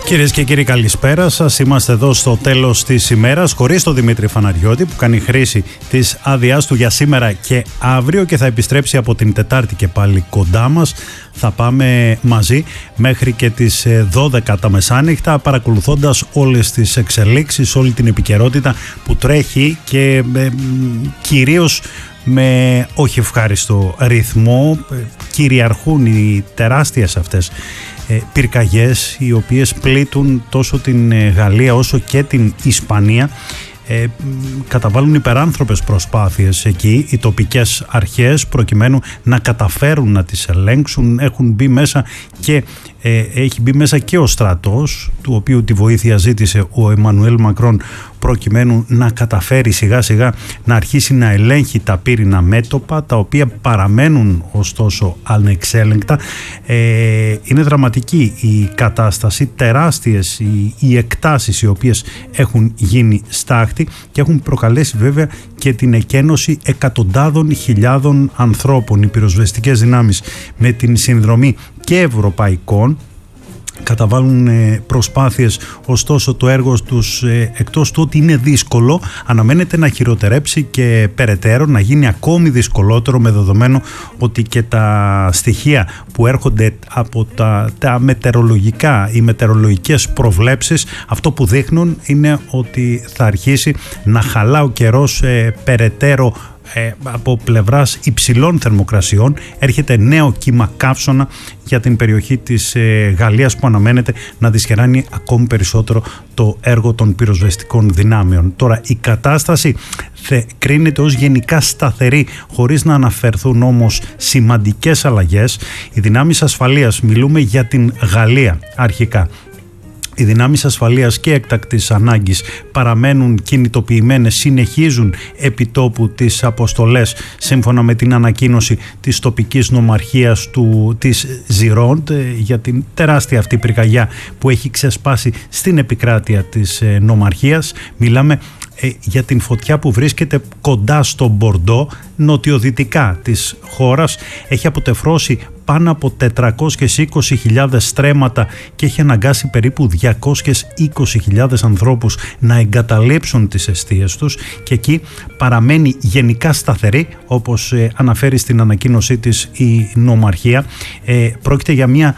Κυρίες και κύριοι, καλησπέρα σας. Είμαστε εδώ στο τέλος της ημέρας, χωρίς τον Δημήτρη Φαναριώτη, που κάνει χρήση της άδειάς του για σήμερα και αύριο και θα επιστρέψει από την Τετάρτη και πάλι κοντά μας. Θα πάμε μαζί μέχρι και τις 12 τα μεσάνυχτα, παρακολουθώντας όλες τις εξελίξεις, όλη την επικαιρότητα που τρέχει και κυρίως με όχι ευχάριστο ρυθμό. Κυριαρχούν οι τεράστιες αυτές πυρκαγιές, οι οποίες πλήττουν τόσο την Γαλλία όσο και την Ισπανία. Καταβάλουν υπεράνθρωπες προσπάθειες εκεί οι τοπικές αρχές προκειμένου να καταφέρουν να τις ελέγξουν. Έχουν μπει μέσα και έχει μπει μέσα και ο στρατός, του οποίου τη βοήθεια ζήτησε ο Εμμανουέλ Μακρόν, προκειμένου να καταφέρει σιγά σιγά να αρχίσει να ελέγχει τα πύρινα μέτωπα, τα οποία παραμένουν ωστόσο ανεξέλεγκτα. Είναι δραματική η κατάσταση, τεράστιες οι εκτάσεις οι οποίες έχουν γίνει στάχτη και έχουν προκαλέσει βέβαια και την εκένωση εκατοντάδων χιλιάδων ανθρώπων. Οι πυροσβεστικές δυνάμεις με την συνδρομή και ευρωπαϊκών καταβάλουν προσπάθειες, ωστόσο το έργο τους, εκτός του ότι είναι δύσκολο, αναμένεται να χειροτερέψει και περαιτέρω, να γίνει ακόμη δυσκολότερο, με δεδομένο ότι και τα στοιχεία που έρχονται από τα μετεωρολογικά, οι μετεωρολογικές προβλέψεις, αυτό που δείχνουν είναι ότι θα αρχίσει να χαλά ο καιρός περαιτέρω. Από πλευράς υψηλών θερμοκρασιών έρχεται νέο κύμα καύσωνα για την περιοχή της Γαλλίας, που αναμένεται να δυσχεράνει ακόμη περισσότερο το έργο των πυροσβεστικών δυνάμεων. Τώρα η κατάσταση κρίνεται ως γενικά σταθερή, χωρίς να αναφερθούν όμως σημαντικές αλλαγές. Οι δυνάμεις ασφαλείας, μιλούμε για την Γαλλία αρχικά, οι δυνάμεις ασφαλείας και έκτακτης ανάγκης παραμένουν κινητοποιημένες, συνεχίζουν επιτόπου τις αποστολές σύμφωνα με την ανακοίνωση της τοπικής νομαρχίας της Ζιρόντ για την τεράστια αυτή πυρκαγιά που έχει ξεσπάσει στην επικράτεια της νομαρχίας. Μιλάμε για την φωτιά που βρίσκεται κοντά στο Μπορντό, νοτιοδυτικά της χώρας. Έχει αποτεφρώσει πάνω από 420.000 στρέμματα και έχει αναγκάσει περίπου 220.000 ανθρώπους να εγκαταλείψουν τις εστίες τους, και εκεί παραμένει γενικά σταθερή, όπως αναφέρει στην ανακοίνωσή της η νομαρχία. Πρόκειται για μια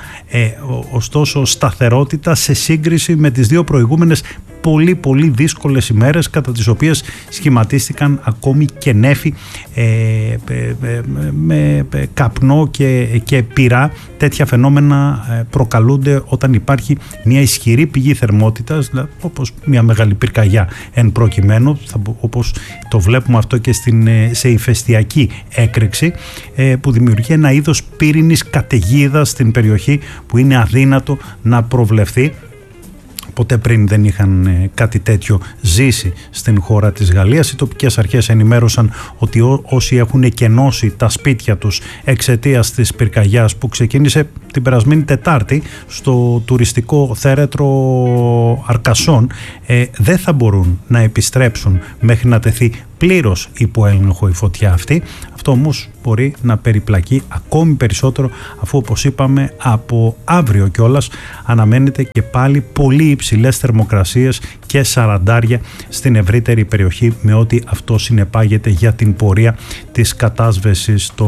ωστόσο σταθερότητα σε σύγκριση με τις δύο προηγούμενες πολύ δύσκολες ημέρες, κατά τις οποίες σχηματίστηκαν ακόμη και νέφη με καπνό και πυρά. Τέτοια φαινόμενα προκαλούνται όταν υπάρχει μια ισχυρή πηγή θερμότητας, όπως μια μεγάλη πυρκαγιά εν προκειμένου, όπως το βλέπουμε αυτό και σε ηφαιστειακή έκρηξη, που δημιουργεί ένα είδος πύρινης καταιγίδας στην περιοχή που είναι αδύνατο να προβλεφθεί. Ποτέ πριν δεν είχαν κάτι τέτοιο ζήσει στην χώρα της Γαλλίας. Οι τοπικές αρχές ενημέρωσαν ότι όσοι έχουν εκενώσει τα σπίτια τους εξαιτίας της πυρκαγιάς που ξεκίνησε την περασμένη Τετάρτη στο τουριστικό θέρετρο Αρκασόν, δεν θα μπορούν να επιστρέψουν μέχρι να τεθεί πλήρως υπό έλεγχο η φωτιά αυτή. Αυτό όμως μπορεί να περιπλακεί ακόμη περισσότερο, αφού, όπως είπαμε, από αύριο κιόλας αναμένεται και πάλι πολύ υψηλές θερμοκρασίες και 40 στην ευρύτερη περιοχή, με ό,τι αυτό συνεπάγεται για την πορεία της κατάσβεσης των